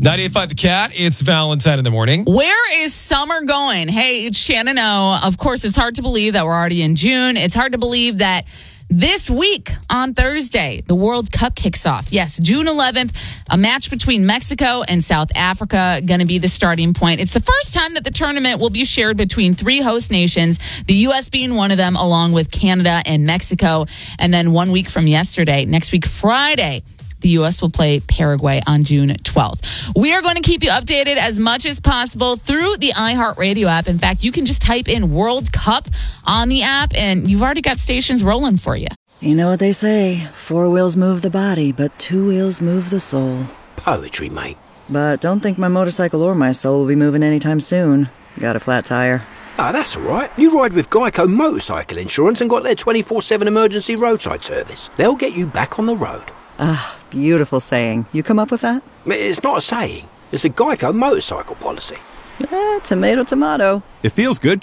98.5 The Cat, it's Valentine in the morning. Where is summer going? Hey, it's Shannon O. Of course, it's hard to believe that we're already in June. It's hard to believe that this week on Thursday, the World Cup kicks off. Yes, June 11th, a match between Mexico and South Africa going to be the starting point. It's the first time that the tournament will be shared between three host nations, the U.S. being one of them, along with Canada and Mexico. And then 1 week from yesterday, next week, Friday, the U.S. will play Paraguay on June 12th. We are going to keep you updated as much as possible through the iHeartRadio app. In fact, you can just type in World Cup on the app, and you've already got stations rolling for you. You know what they say, 4 wheels move the body, but 2 wheels move the soul. Poetry, mate. But don't think my motorcycle or my soul will be moving anytime soon. Got a flat tire. Ah, that's all right. You ride with Geico Motorcycle Insurance and got their 24/7 emergency roadside service. They'll get you back on the road. Ah, beautiful saying. You come up with that? It's not a saying. It's a Geico motorcycle policy. Tomato, tomato. It feels good